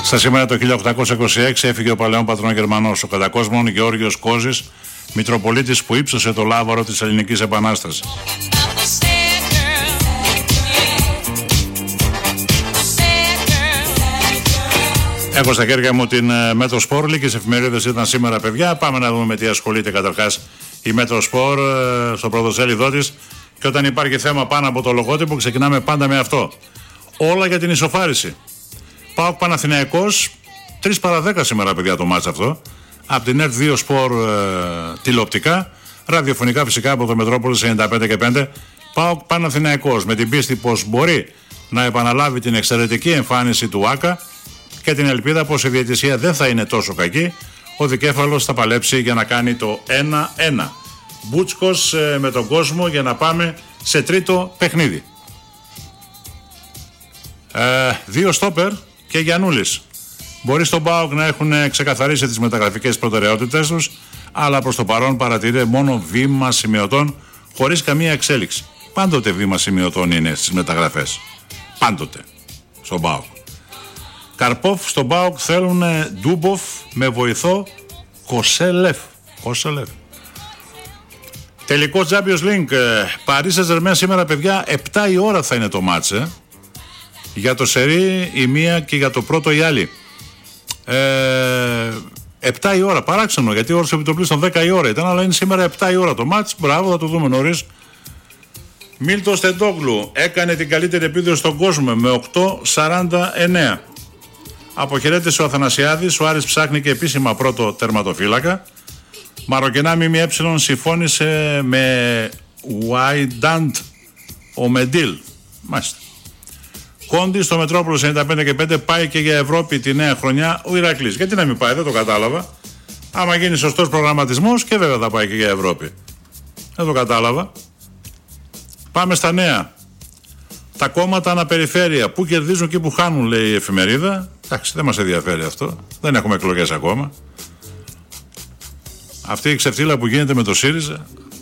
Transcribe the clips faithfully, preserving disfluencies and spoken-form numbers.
Στα σήμερα το χίλια οκτακόσια είκοσι έξι έφυγε ο παλαιόν πατρόν Γερμανός, ο κατακόσμων Γεώργιος Κόζης, Μητροπολίτης που ύψωσε το λάβαρο της Ελληνικής Επανάστασης. Έχω στα χέρια μου την Μέτρο Σπορ, λίγες εφημερίδες ήταν σήμερα, παιδιά. Πάμε να δούμε με τι ασχολείται καταρχάς η Μέτρο Σπορ στο πρωτοσέλιδό της. Και όταν υπάρχει θέμα πάνω από το λογότυπο, ξεκινάμε πάντα με αυτό. Όλα για την ισοφάριση. ΠΑΟΚ Παναθηναϊκός, τρεις παρά δέκα σήμερα, παιδιά, το μάτς αυτό. Από την ΕΡΤ δύο Σπορ ε, τηλεοπτικά, ραδιοφωνικά φυσικά από το Μετρόπολης ενενήντα πέντε και πέντε. ΠΑΟΚ Παναθηναϊκός με την πίστη πως μπορεί να επαναλάβει την εξαιρετική εμφάνιση του Άκα και την ελπίδα πως η διαιτησία δεν θα είναι τόσο κακή. Ο δικέφαλος θα παλέψει για να κάνει το ένα ένα. Μπούτσκος ε, με τον κόσμο για να πάμε σε τρίτο παιχνίδι. Ε, δύο στόπερ και Γιαννούλης. Μπορεί στον ΠΑΟΚ να έχουν ξεκαθαρίσει τις μεταγραφικές προτεραιότητες τους, αλλά προς το παρόν παρατηρείται μόνο βήμα σημειωτών χωρίς καμία εξέλιξη. Πάντοτε βήμα σημειωτών είναι στις μεταγραφές. Πάντοτε στον ΠΑΟΚ. Καρπόφ στον ΠΑΟΚ θέλουν Ντούμποφ με βοηθό Κοσέλεφ. Κοσέλεφ. Τελικό Champions League. Παρί Σεν-Ζερμέν σήμερα, παιδιά, επτά η ώρα θα είναι το μάτς. Ε. Για το σερί η μία και για το πρώτο η άλλη. Ε, επτά η ώρα, παράξενο, γιατί όρος επιτοπλίστων δέκα η ώρα ήταν, αλλά είναι σήμερα επτά η ώρα το μάτς. Μπράβο, θα το δούμε νωρίς. Μίλτο Στεντόγλου έκανε την καλύτερη επίδοση στον κόσμο με οκτώ σαράντα εννέα. Αποχαιρέτησε ο Αθανασιάδης, ο Άρης ψάχνει και επίσημα πρώτο τερματοφύλακα. Μαροκινά ΜΜΕ συμφώνησε με Ουάινταντ ο Μεντίλ. Μάλιστα. Κόντι στο Μετρόπολος ενενήντα πέντε και πέντε πάει και για Ευρώπη τη νέα χρονιά ο Ηρακλής. Γιατί να μην πάει, δεν το κατάλαβα. Άμα γίνει σωστός προγραμματισμός και βέβαια θα πάει και για Ευρώπη. Δεν το κατάλαβα. Πάμε στα νέα. Τα κόμματα αναπεριφέρεια. Πού κερδίζουν και πού χάνουν, λέει η εφημερίδα. Εντάξει, δεν μας ενδιαφέρει αυτό. Δεν έχουμε εκλογές ακόμα. Αυτή η ξεφτύλα που γίνεται με το ΣΥΡΙΖΑ.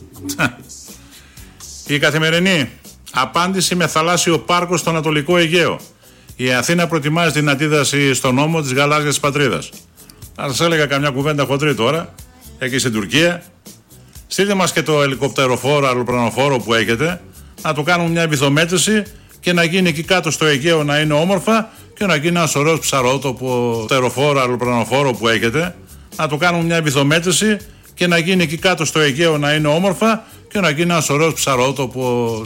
Η Καθημερινή. Απάντηση με θαλάσσιο πάρκο στο Ανατολικό Αιγαίο. Η Αθήνα προετοιμάζει την αντίδραση στον νόμο της γαλάζιας της πατρίδας. Θα σας έλεγα καμιά κουβέντα χοντρή τώρα, εκεί στην Τουρκία. Στείλτε μας και το ελικοπτεροφόρο, αεροπλανοφόρο που έχετε, να το κάνουμε μια βυθομέτρηση και να γίνει εκεί κάτω στο Αιγαίο να είναι όμορφα και να γίνει ένα ωραίος ψαρότοπο, τεροφόρο, αεροπλανοφόρο που έχετε, να το κάνουμε μια βυθομέτρηση και να γίνει εκεί κάτω στο Αιγαίο να είναι όμορφα και να γίνει ένα ωραίος ψαρότοπο.